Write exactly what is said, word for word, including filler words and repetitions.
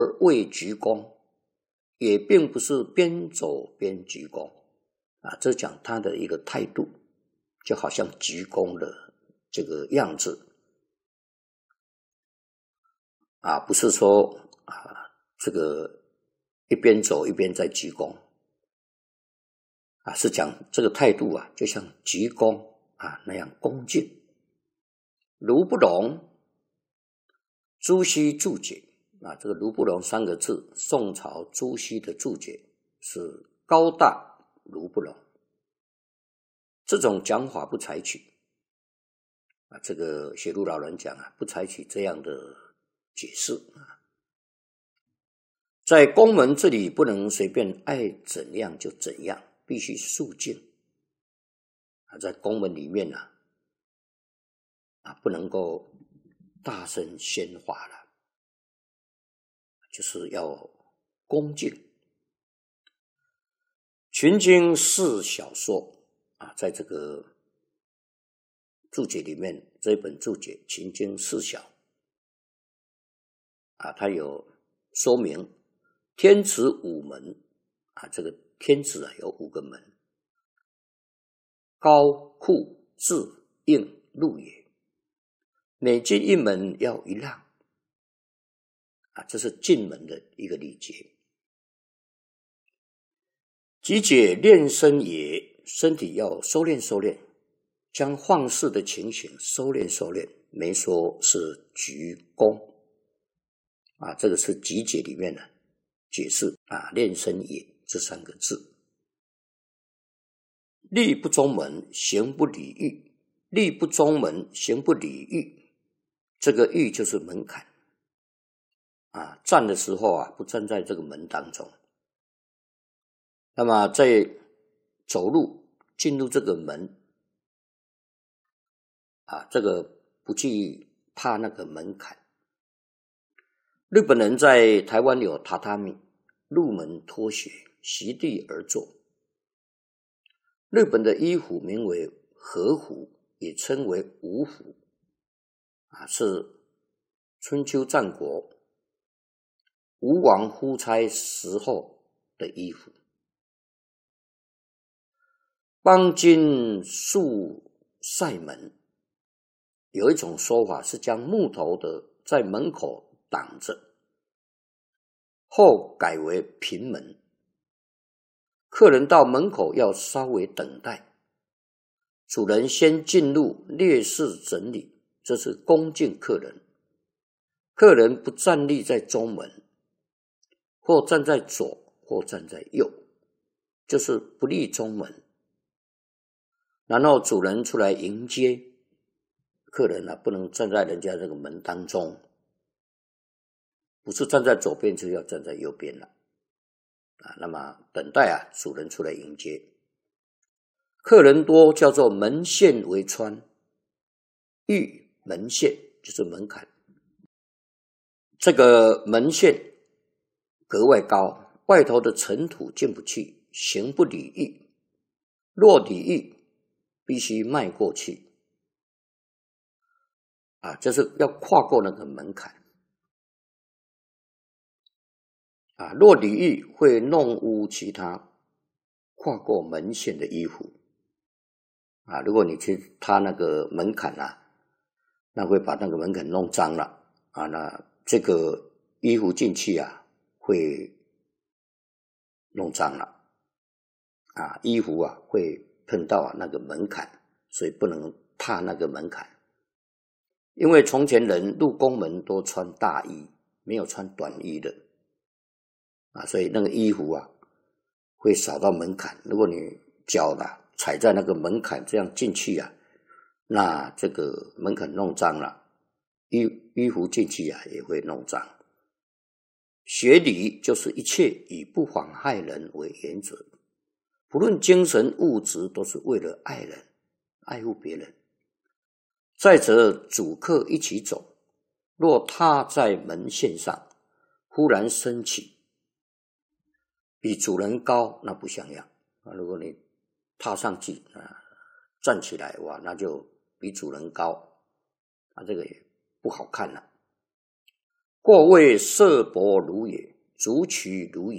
而未鞠躬，也并不是边走边鞠躬啊，这讲他的一个态度，就好像鞠躬的这个样子啊，不是说啊这个一边走一边在鞠躬啊，是讲这个态度啊，就像鞠躬啊那样恭敬。卢不容，朱熹注解啊，这个卢不容三个字，宋朝朱熹的注解是高大卢不容。这种讲法不采取啊，这个写入老人讲啊，不采取这样的解释啊。在宫门这里不能随便爱怎样就怎样，必须肃静啊。在宫门里面呢、啊，啊，不能够大声喧哗了，就是要恭敬。群经是小说啊，在这个注解里面，这一本注解《群经四小》啊，它有说明天子五门啊，这个天子啊有五个门，高、库、至、应、入也。每进一门要一让啊，这是进门的一个礼节。即解练身也，身体要收敛收敛，将晃视的情形收敛收敛，没说是鞠躬啊，这个是集解里面的解释啊，练身也这三个字。立不中门，行不礼遇，立不中门，行不礼遇，这个遇就是门槛啊，站的时候啊，不站在这个门当中。那么在走路进入这个门啊，这个不去踏那个门槛。日本人在台湾有榻榻米，入门脱鞋，席地而坐。日本的衣服名为和服，也称为武服啊，是春秋战国吴王夫差时候的衣服。邦金树塞门，有一种说法是将木头的在门口挡着，后改为平门。客人到门口要稍微等待，主人先进入列室整理，这是恭敬客人。客人不站立在中门，或站在左，或站在右，就是不立中门。然后主人出来迎接客人啊，不能站在人家这个门当中，不是站在左边就要站在右边了啊。那么等待啊，主人出来迎接。客人多叫做门限为穿，遇门限就是门槛，这个门限格外高，外头的尘土进不去，行不礼遇，若礼遇必须迈过去啊，就是要跨过那个门槛啊。若礼遇会弄污其他跨过门线的衣服啊，如果你去踏那个门槛啊，那会把那个门槛弄脏了啊，那这个衣服进去啊会弄脏了啊，衣服啊会碰到啊那个门槛，所以不能踏那个门槛。因为从前人入宫门都穿大衣，没有穿短衣的啊，所以那个衣服啊会扫到门槛。如果你脚啦踩在那个门槛这样进去啊，那这个门槛弄脏了，衣衣服进去啊也会弄脏。学礼就是一切以不妨害人为原则，不论精神物质都是为了爱人，爱护别人。再者主客一起走，若踏在门线上，忽然升起，比主人高，那不像样啊。如果你踏上去啊，站起来哇，那就比主人高啊，这个也不好看了。 过谓色帛如也，足取如也。